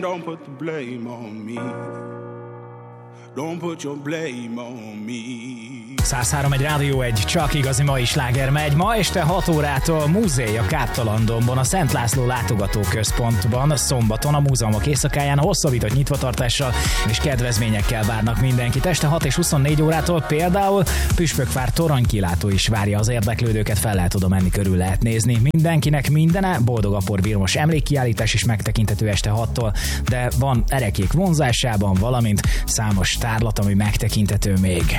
Don't put the blame on me. Don't put your blame on me. 103 egy Rádió 1, csak igazi mai sláger megy. Ma este 6 órától Múzé a Káptalandomban, a Szent László látogatóközpontban, szombaton a múzeumok éjszakáján hosszabbított nyitvatartással és kedvezményekkel várnak mindenkit. Este 6 és 24 órától például Püspökvár toronykilátó is várja az érdeklődőket, fel lehet oda menni, körül lehet nézni. Mindenkinek mindene, Boldog Apor Vilmos emlékkiállítás is megtekinthető este 6-tól, de van erekék vonzásában, valamint számos tárlat, ami megtekinthető még.